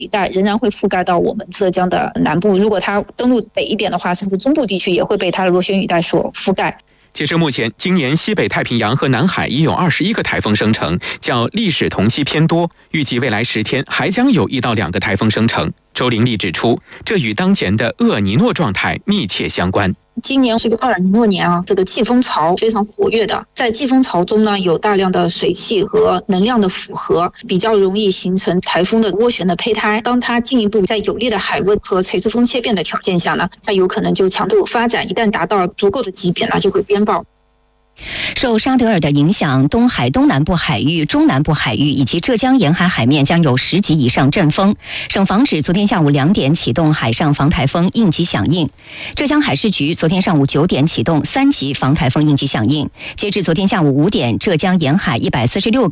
雨带仍然会覆盖到我们浙江的南部，如果它登陆北一点的话，甚至中部地区也会被它的螺旋雨带所覆盖。 截至目前，今年西北太平洋和南海已有21个台风生成，较历史同期偏多，预计未来10天还将有1到2个台风生成。周凌丽指出，这与当前的厄尔尼诺状态密切相关。 今年是个厄尔尼诺年啊，这个季风槽非常活跃的，在季风槽中呢，有大量的水汽和能量的符合，比较容易形成台风的涡旋的胚胎。当它进一步在有利的海温和垂直风切变的条件下呢，它有可能就强度发展，一旦达到足够的级别呢，就会鞭爆。 受沙德尔的影响，东海东南部海域、中南部海域以及浙江沿海海面将有10级以上阵风。省防指昨天下午2点启动海上防台风应急响应。浙江海事局昨天上午9点启动3级防台风应急响应。截至昨天下午5点，浙江沿海146